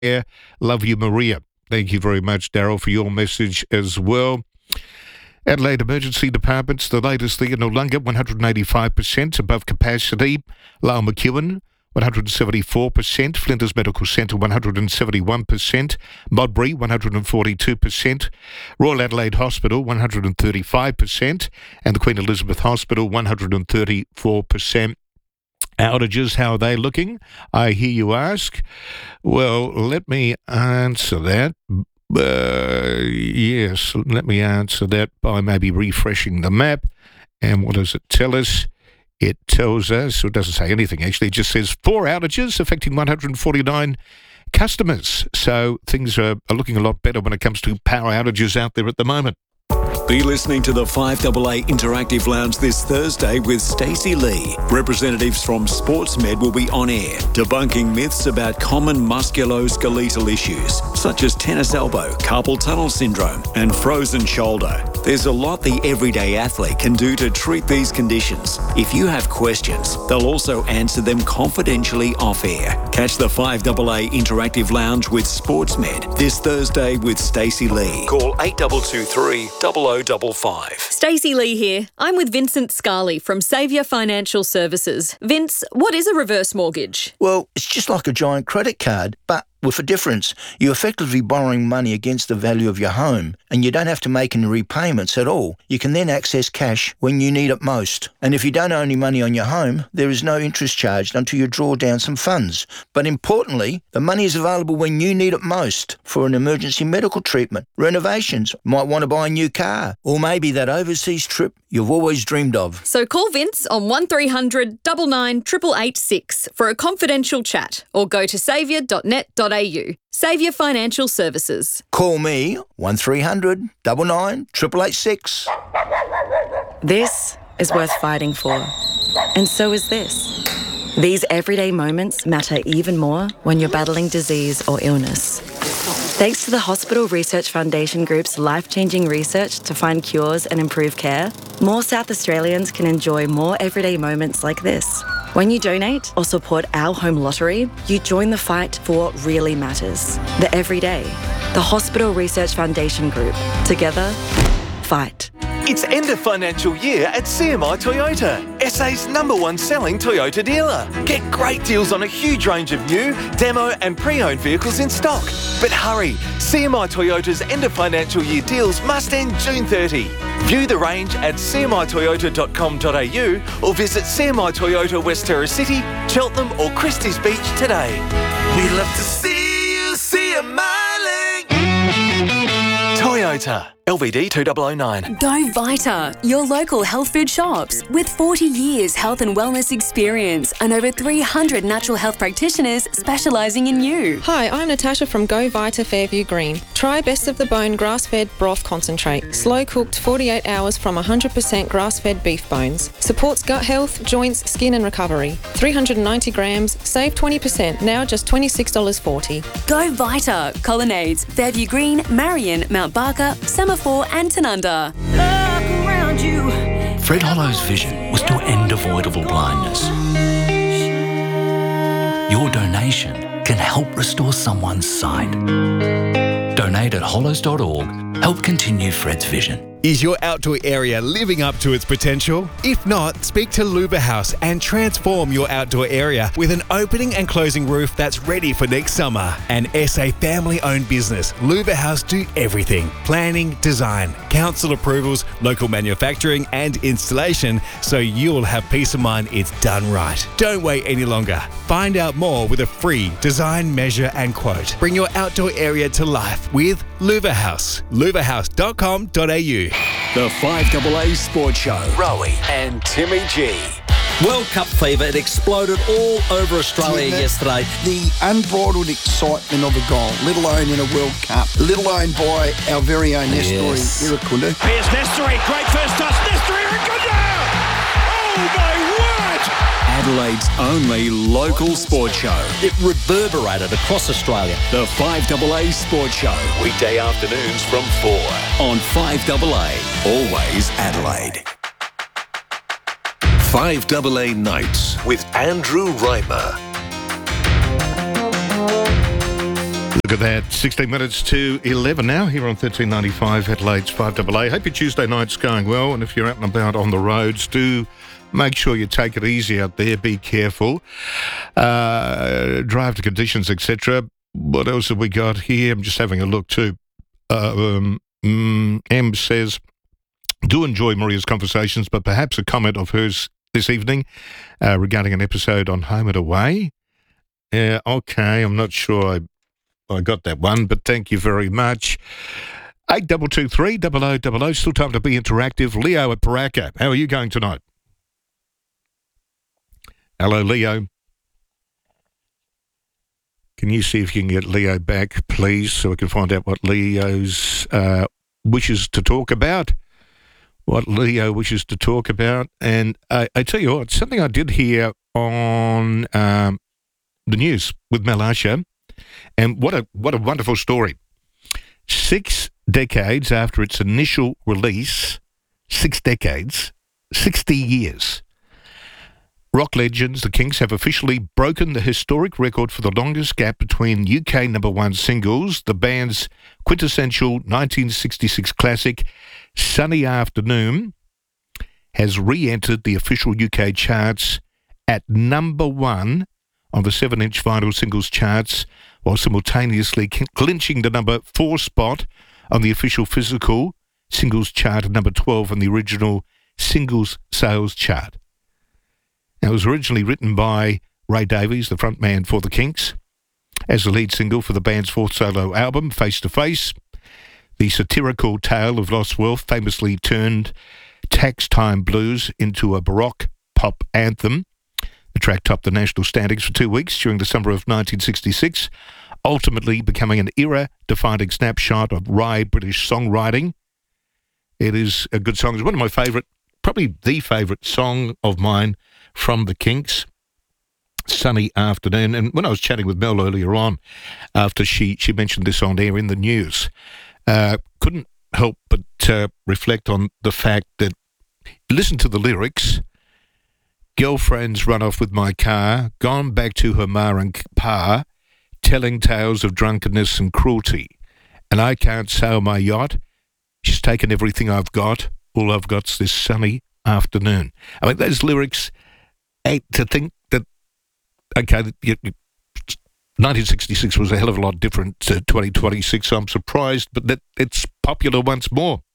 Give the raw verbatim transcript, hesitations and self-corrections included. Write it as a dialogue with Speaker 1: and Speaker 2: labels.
Speaker 1: Yeah, love you, Maria. Thank you very much, Daryl, for your message as well. Adelaide Emergency Departments, the latest thing in Noarlunga, one hundred eighty-five percent above capacity. Lyle McEwen, one hundred seventy-four percent. Flinders Medical Centre, one hundred seventy-one percent. Modbury, one hundred forty-two percent. Royal Adelaide Hospital, one hundred thirty-five percent. And the Queen Elizabeth Hospital, one hundred thirty-four percent. Outages, how are they looking? I hear you ask. Well, let me answer that. Uh, yes, let me answer that by maybe refreshing the map. And what does it tell us? It tells us, or it doesn't say anything actually, it just says four outages affecting one hundred forty-nine customers. So things are, are looking a lot better when it comes to power outages out there at the moment.
Speaker 2: Be listening to the five A A Interactive Lounge this Thursday with Stacey Lee. Representatives from SportsMed will be on air, debunking myths about common musculoskeletal issues, such as tennis elbow, carpal tunnel syndrome, and frozen shoulder. There's a lot the everyday athlete can do to treat these conditions. If you have questions, they'll also answer them confidentially off air. Catch the five A A Interactive Lounge with SportsMed this Thursday with Stacey Lee. Call eight two two three, zero zero five five.
Speaker 3: Stacey Lee here. I'm with Vincent Scarley from Saviour Financial Services. Vince, what is a reverse mortgage?
Speaker 4: Well, it's just like a giant credit card, but with a difference. You're effectively borrowing money against the value of your home, and you don't have to make any repayments at all. You can then access cash when you need it most. And if you don't owe any money on your home, there is no interest charged until you draw down some funds. But importantly, the money is available when you need it most for an emergency medical treatment, renovations, might want to buy a new car, or maybe that overseas trip you've always dreamed of.
Speaker 3: So call Vince on one three hundred nine nine eight eight eight six for a confidential chat, or go to saviour dot net dot a u. Saviour Financial Services.
Speaker 4: Call me one three hundred nine nine eight eight eight six.
Speaker 5: This is worth fighting for. And so is this. These everyday moments matter even more when you're battling disease or illness. Thanks to the Hospital Research Foundation Group's life-changing research to find cures and improve care, more South Australians can enjoy more everyday moments like this. When you donate or support our home lottery, you join the fight for what really matters. The everyday. The Hospital Research Foundation Group. Together, fight.
Speaker 6: It's end of financial year at C M I Toyota, S A's number one selling Toyota dealer. Get great deals on a huge range of new, demo and pre-owned vehicles in stock. But hurry, C M I Toyota's end of financial year deals must end June thirtieth. View the range at c m i toyota dot com dot a u or visit C M I Toyota West Terrace City, Cheltenham or Christie's Beach today.
Speaker 7: We love to see you see a miling.
Speaker 6: Toyota. L V D two thousand nine.
Speaker 8: Go Vita, your local health food shops. With forty years health and wellness experience and over three hundred natural health practitioners specialising in you.
Speaker 9: Hi, I'm Natasha from Go Vita Fairview Green. Try Best of the Bone grass-fed broth concentrate. Slow cooked forty-eight hours from one hundred percent grass-fed beef bones. Supports gut health, joints, skin and recovery. three hundred ninety grams, save twenty percent, now just twenty-six dollars forty.
Speaker 8: Go Vita, Colonnades, Fairview Green, Marion, Mount Barker, Semaphore and Tanunda.
Speaker 7: Look around you.
Speaker 10: Fred Hollow's vision was to end avoidable blindness. Your donation can help restore someone's sight. Donate at hollows dot org. Help continue Fred's vision.
Speaker 11: Is your outdoor area living up to its potential? If not, speak to Luba House and transform your outdoor area with an opening and closing roof that's ready for next summer. An S A family-owned business, Luba House do everything. Planning, design, council approvals, local manufacturing and installation, so you'll have peace of mind it's done right. Don't wait any longer. Find out more with a free design, measure and quote. Bring your outdoor area to life with Luba House. luba house dot com dot a u.
Speaker 2: The five A A Sports Show. Rowie and Timmy G.
Speaker 12: World Cup fever, it exploded all over Australia
Speaker 13: yeah,
Speaker 12: yesterday.
Speaker 13: The unbridled excitement of a goal, let alone in a World Cup, let alone by our very own Nestori
Speaker 12: Yes.
Speaker 13: Irakundu.
Speaker 14: Here's Nestori, great first touch, Nestori Irakundu! Oh my word!
Speaker 2: Adelaide's only local sports show.
Speaker 12: It reverberated across Australia.
Speaker 2: The five A A Sports Show. Weekday afternoons from four on five A A. Always Adelaide.
Speaker 15: five A A Nights with Andrew Reimer.
Speaker 1: Look at that, sixteen minutes to eleven now here on thirteen ninety-five Adelaide's five A A. Hope your Tuesday night's going well, and if you're out and about on the roads, do make sure you take it easy out there, be careful, uh, drive to conditions, et cetera. What else have we got here? I'm just having a look too. Uh, um, mm, M says, do enjoy Maria's conversations, but perhaps a comment of hers this evening uh, regarding an episode on Home and Away. Yeah, okay, I'm not sure I, I got that one, but thank you very much. eight two two three, double oh double oh, still time to be interactive. Leo at Paraka, how are you going tonight? Hello, Leo. Can you see if you can get Leo back, please, so we can find out what Leo's uh, wishes to talk about? What Leo wishes to talk about. And I, I tell you what, something I did hear on um, the news with Mel Asher, and what a what a wonderful story. Six decades after its initial release, six decades, sixty years, rock legends, the Kinks, have officially broken the historic record for the longest gap between U K number one singles. The band's quintessential nineteen sixty-six classic, Sunny Afternoon, has re-entered the official U K charts at number one on the seven-inch vinyl singles charts, while simultaneously clinching the number four spot on the official physical singles chart at number twelve on the original singles sales chart. Now, it was originally written by Ray Davies, the frontman for the Kinks, as the lead single for the band's fourth solo album, Face to Face. The satirical tale of lost wealth famously turned Tax Time Blues into a baroque pop anthem. The track topped the national standings for two weeks during the summer of nineteen sixty-six, ultimately becoming an era-defining snapshot of wry British songwriting. It is a good song. It's one of my favourite, probably the favourite song of mine from the Kinks, Sunny Afternoon. And when I was chatting with Mel earlier on, after she, she mentioned this on air in the news, uh, couldn't help but uh, reflect on the fact that, listen to the lyrics, girlfriend's run off with my car, gone back to her ma and pa, telling tales of drunkenness and cruelty, and I can't sail my yacht. She's taken everything I've got. All I've got's this sunny afternoon. I mean, those lyrics, hey, to think that, okay, nineteen sixty-six was a hell of a lot different to twenty twenty-six, so I'm surprised, but that it's popular once more.